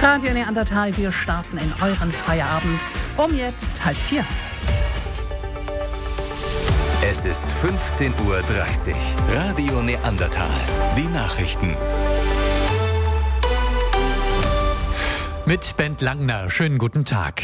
Radio Neandertal, wir starten in euren Feierabend um jetzt 3:30. Es ist 15:30 Uhr. Radio Neandertal. Die Nachrichten. Mit Bent Langner. Schönen guten Tag.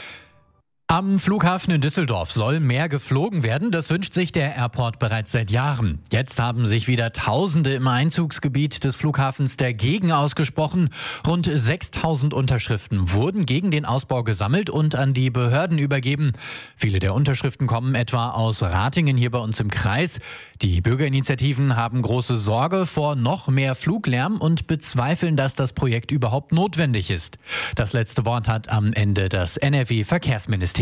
Am Flughafen in Düsseldorf soll mehr geflogen werden. Das wünscht sich der Airport bereits seit Jahren. Jetzt haben sich wieder Tausende im Einzugsgebiet des Flughafens dagegen ausgesprochen. Rund 6.000 Unterschriften wurden gegen den Ausbau gesammelt und an die Behörden übergeben. Viele der Unterschriften kommen etwa aus Ratingen hier bei uns im Kreis. Die Bürgerinitiativen haben große Sorge vor noch mehr Fluglärm und bezweifeln, dass das Projekt überhaupt notwendig ist. Das letzte Wort hat am Ende das NRW-Verkehrsministerium.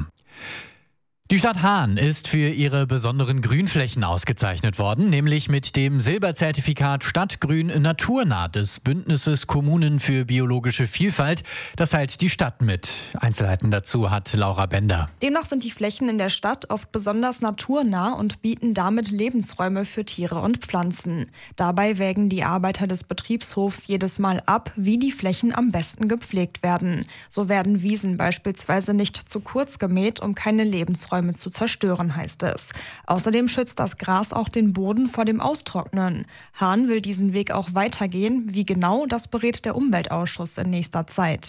Die Stadt Haan ist für ihre besonderen Grünflächen ausgezeichnet worden, nämlich mit dem Silberzertifikat Stadtgrün naturnah des Bündnisses Kommunen für biologische Vielfalt. Das teilt die Stadt mit. Einzelheiten dazu hat Laura Bender. Demnach sind die Flächen in der Stadt oft besonders naturnah und bieten damit Lebensräume für Tiere und Pflanzen. Dabei wägen die Arbeiter des Betriebshofs jedes Mal ab, wie die Flächen am besten gepflegt werden. So werden Wiesen beispielsweise nicht zu kurz gemäht, um keine Lebensräume zu zerstören, heißt es. Außerdem schützt das Gras auch den Boden vor dem Austrocknen. Haan will diesen Weg auch weitergehen. Wie genau, das berät der Umweltausschuss in nächster Zeit.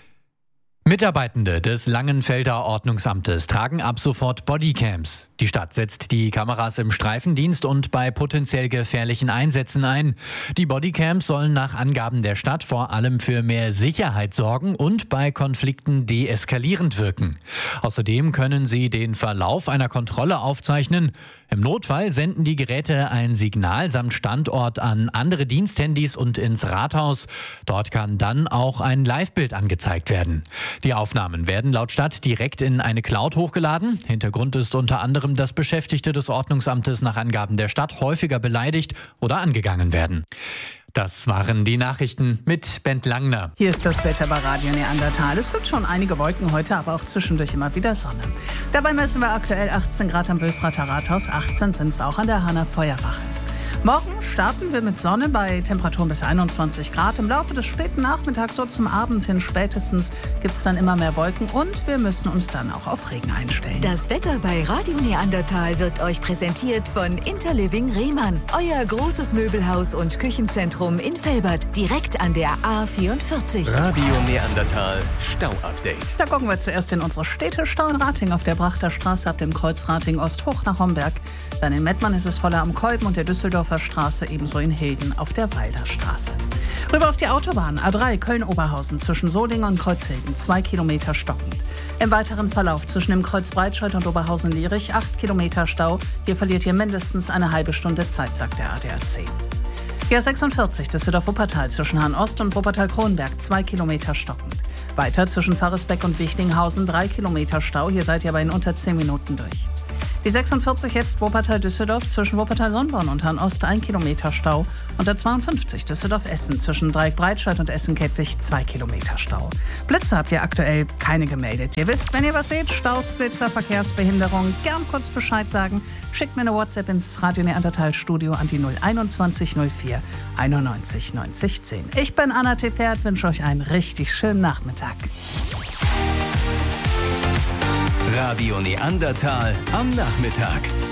Mitarbeitende des Langenfelder Ordnungsamtes tragen ab sofort Bodycams. Die Stadt setzt die Kameras im Streifendienst und bei potenziell gefährlichen Einsätzen ein. Die Bodycams sollen nach Angaben der Stadt vor allem für mehr Sicherheit sorgen und bei Konflikten deeskalierend wirken. Außerdem können sie den Verlauf einer Kontrolle aufzeichnen. Im Notfall senden die Geräte ein Signal samt Standort an andere Diensthandys und ins Rathaus. Dort kann dann auch ein Livebild angezeigt werden. Die Aufnahmen werden laut Stadt direkt in eine Cloud hochgeladen. Hintergrund ist unter anderem, dass Beschäftigte des Ordnungsamtes nach Angaben der Stadt häufiger beleidigt oder angegangen werden. Das waren die Nachrichten mit Bent Langner. Hier ist das Wetter bei Radio Neandertal. Es gibt schon einige Wolken heute, aber auch zwischendurch immer wieder Sonne. Dabei messen wir aktuell 18 Grad am Wilfrather Rathaus, 18 sind es auch an der Haaner Feuerwache. Morgen starten wir mit Sonne bei Temperaturen bis 21 Grad. Im Laufe des späten Nachmittags, so zum Abend hin spätestens, gibt es dann immer mehr Wolken und wir müssen uns dann auch auf Regen einstellen. Das Wetter bei Radio Neandertal wird euch präsentiert von Interliving Rehmann. Euer großes Möbelhaus und Küchenzentrum in Velbert, direkt an der A44. Radio Neandertal Stau-Update. Da gucken wir zuerst in unsere Städtestau in Rating auf der Brachter Straße ab dem Kreuz Rating Ost hoch nach Homberg. Dann in Mettmann ist es voller am Kolben und der Düsseldorfer Straße, ebenso in Hilden auf der Walder Straße. Rüber auf die Autobahn A3 Köln-Oberhausen zwischen Solingen und Kreuzhilden, 2 Kilometer stockend. Im weiteren Verlauf zwischen dem Kreuz Breitscheid und Oberhausen-Lierich 8 Kilometer Stau. Hier verliert ihr mindestens eine halbe Stunde Zeit, sagt der ADAC. Die A46 Düsseldorf-Wuppertal zwischen Hahn-Ost und Wuppertal-Kronberg 2 Kilometer stockend. Weiter zwischen Pfarresbeck und Wichtinghausen 3 Kilometer Stau. Hier seid ihr aber in unter 10 Minuten durch. Die 46 jetzt Wuppertal-Düsseldorf zwischen Wuppertal-Sonnborn und Hahn-Ost 1 Kilometer Stau. Und der 52 Düsseldorf-Essen zwischen Dreieck-Breitscheid und Essen-Kettwig 2 Kilometer Stau. Blitze habt ihr aktuell keine gemeldet. Ihr wisst, wenn ihr was seht, Staus, Blitzer, Verkehrsbehinderung, gern kurz Bescheid sagen. Schickt mir eine WhatsApp ins Radio Neandertal Studio an die 021 04 91 90 10. Ich bin Anna Tefert, wünsche euch einen richtig schönen Nachmittag. Radio Neandertal am Nachmittag.